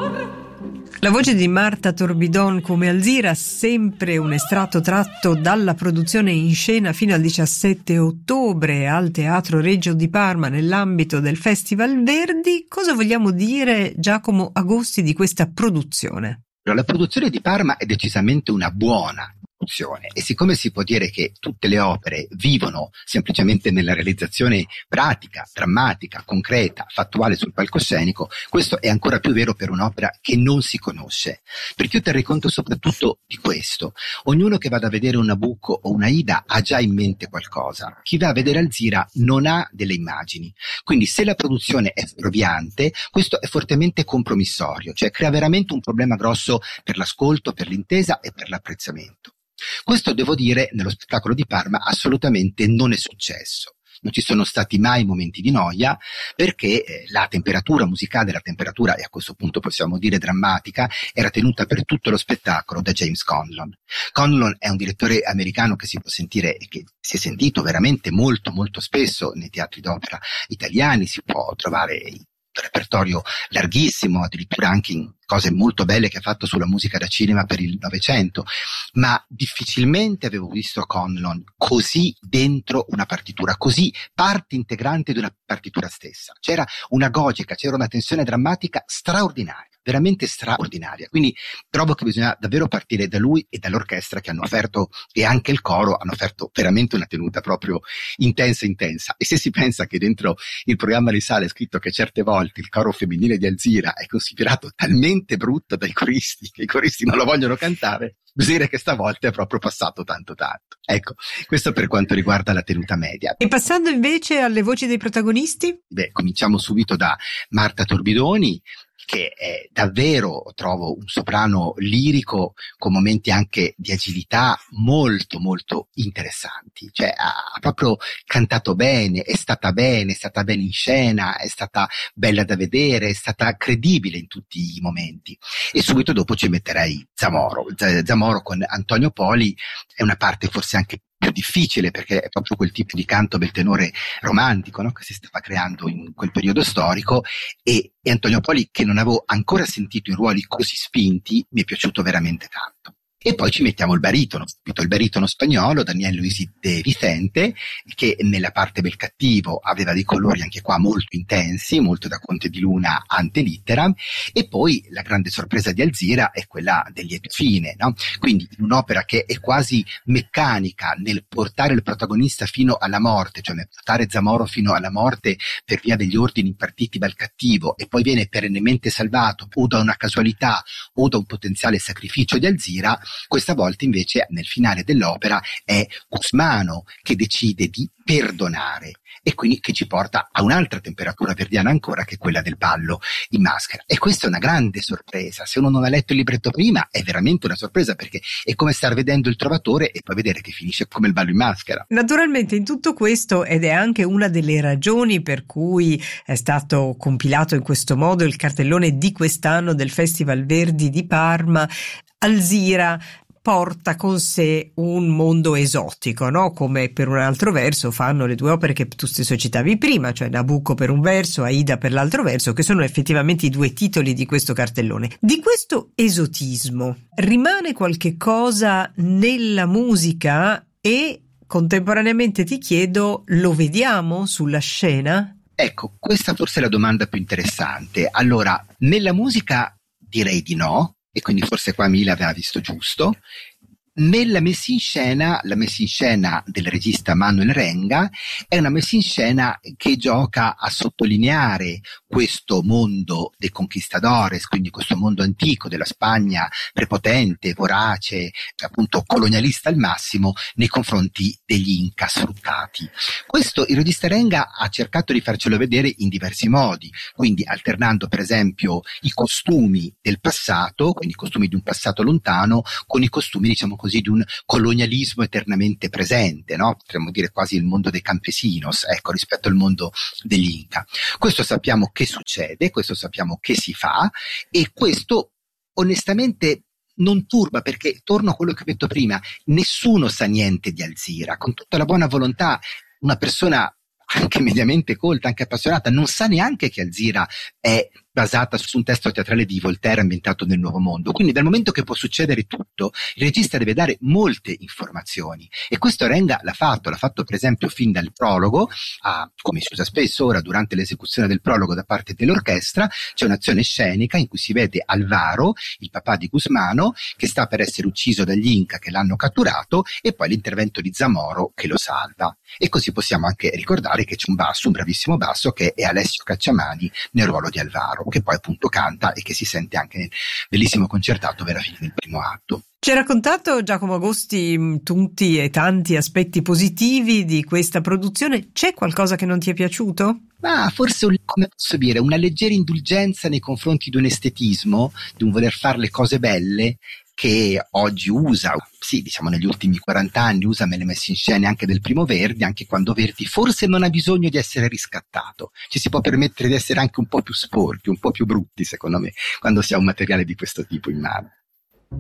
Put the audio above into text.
La voce di Marta Torbidon come Alzira, sempre un estratto tratto dalla produzione in scena fino al 17 ottobre al Teatro Regio di Parma nell'ambito del Festival Verdi. Cosa vogliamo dire, Giacomo Agosti, di questa produzione? La produzione di Parma è decisamente una buona produzione e siccome si può dire che tutte le opere vivono semplicemente nella realizzazione pratica, drammatica, concreta, fattuale sul palcoscenico, questo è ancora più vero per un'opera che non si conosce. Perché io terrei conto soprattutto di questo. Ognuno che vada a vedere un Nabucco o una Aida ha già in mente qualcosa. Chi va a vedere Alzira non ha delle immagini. Quindi se la produzione è fuorviante, questo è fortemente compromissorio, cioè crea veramente un problema grosso per l'ascolto, per l'intesa e per l'apprezzamento. Questo, devo dire, nello spettacolo di Parma assolutamente non è successo. Non ci sono stati mai momenti di noia perché la temperatura musicale, la temperatura, e a questo punto possiamo dire drammatica, era tenuta per tutto lo spettacolo da James Conlon. Conlon è un direttore americano che si può sentire e che si è sentito veramente molto molto spesso nei teatri d'opera italiani, si può trovare un repertorio larghissimo, addirittura anche in cose molto belle che ha fatto sulla musica da cinema per il Novecento, ma difficilmente avevo visto Conlon così dentro una partitura, così parte integrante di una partitura stessa. C'era una gogica, c'era una tensione drammatica straordinaria, veramente straordinaria. Quindi trovo che bisogna davvero partire da lui e dall'orchestra che hanno offerto, e anche il coro, hanno offerto veramente una tenuta proprio intensa. E se si pensa che dentro il programma di sala è scritto che certe volte il coro femminile di Alzira è considerato talmente brutto dai coristi che i coristi non lo vogliono cantare, bisogna dire che stavolta è proprio passato tanto. Ecco, questo per quanto riguarda la tenuta media. E passando invece alle voci dei protagonisti? Cominciamo subito da Marta Torbidoni, che è davvero, trovo, un soprano lirico con momenti anche di agilità molto molto interessanti. Cioè ha proprio cantato bene, è stata bene in scena, è stata bella da vedere, è stata credibile in tutti i momenti. E subito dopo ci metterei Zamoro con Antonio Poli. È una parte forse anche più difficile perché è proprio quel tipo di canto del tenore romantico, no? Che si stava creando in quel periodo storico, e Antonio Poli, che non avevo ancora sentito in ruoli così spinti, mi è piaciuto veramente tanto. E poi ci mettiamo il baritono spagnolo, Daniel Luisi de Vicente, che nella parte del cattivo aveva dei colori anche qua molto intensi, molto da Conte di Luna ante litteram, e poi la grande sorpresa di Alzira è quella del lieto fine, no? Quindi in un'opera che è quasi meccanica nel portare il protagonista fino alla morte, cioè nel portare Zamoro fino alla morte per via degli ordini impartiti dal cattivo, e poi viene perennemente salvato o da una casualità o da un potenziale sacrificio di Alzira. Questa volta invece nel finale dell'opera è Gusmano che decide di perdonare, e quindi che ci porta a un'altra temperatura verdiana ancora, che è quella del ballo in maschera. E questa è una grande sorpresa. Se uno non ha letto il libretto prima è veramente una sorpresa, perché è come star vedendo Il Trovatore e poi vedere che finisce come il ballo in maschera. Naturalmente in tutto questo, ed è anche una delle ragioni per cui è stato compilato in questo modo il cartellone di quest'anno del Festival Verdi di Parma, Alzira porta con sé un mondo esotico, no? Come per un altro verso fanno le due opere che tu stesso citavi prima, cioè Nabucco per un verso, Aida per l'altro verso, che sono effettivamente i due titoli di questo cartellone. Di questo esotismo rimane qualche cosa nella musica e contemporaneamente ti chiedo, lo vediamo sulla scena? Ecco, questa forse è la domanda più interessante. Allora, nella musica direi di no, e quindi forse qua Mila aveva visto giusto. Nella messa in scena, la messa in scena del regista Manuel Renga è una messa in scena che gioca a sottolineare questo mondo dei conquistadores, quindi questo mondo antico della Spagna prepotente, vorace, appunto colonialista al massimo nei confronti degli Inca sfruttati. Questo il regista Renga ha cercato di farcelo vedere in diversi modi, quindi alternando per esempio i costumi del passato, quindi i costumi di un passato lontano, con i costumi, diciamo così, di un colonialismo eternamente presente, no? Potremmo dire quasi il mondo dei campesinos, ecco, rispetto al mondo degli Inca. Questo sappiamo che succede, questo sappiamo che si fa, e questo onestamente non turba, perché torno a quello che ho detto prima, nessuno sa niente di Alzira, con tutta la buona volontà, una persona anche mediamente colta, anche appassionata, non sa neanche che Alzira è basata su un testo teatrale di Voltaire ambientato nel Nuovo Mondo. Quindi dal momento che può succedere tutto, il regista deve dare molte informazioni, e questo Renga l'ha fatto per esempio fin dal prologo. Come si usa spesso ora durante l'esecuzione del prologo da parte dell'orchestra, c'è un'azione scenica in cui si vede Alvaro, il papà di Gusmano, che sta per essere ucciso dagli Inca che l'hanno catturato, e poi l'intervento di Zamoro che lo salva. E così possiamo anche ricordare che c'è un bravissimo basso, che è Alessio Cacciamani nel ruolo di Alvaro, che poi appunto canta e che si sente anche nel bellissimo concertato per la fine del primo atto. Ci ha raccontato Giacomo Agosti tutti e tanti aspetti positivi di questa produzione. C'è qualcosa che non ti è piaciuto? Ma forse, come posso dire, una leggera indulgenza nei confronti di un estetismo, di un voler fare le cose belle, che oggi usa, sì, diciamo negli ultimi 40 anni, usa nelle messe in scena anche del primo Verdi, anche quando Verdi forse non ha bisogno di essere riscattato. Ci si può permettere di essere anche un po' più sporchi, un po' più brutti, secondo me, quando si ha un materiale di questo tipo in mano.